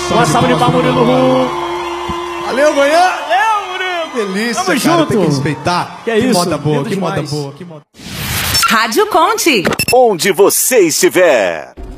Uma salva de palmas, Murilo Ru. Valeu, Goiânia. Valeu, Murilo. Delícia, Tamo cara. junto. Tem que respeitar. Que é isso. Moda boa, Lindo que moda demais. boa, que moda. Rádio Conte. Onde você estiver.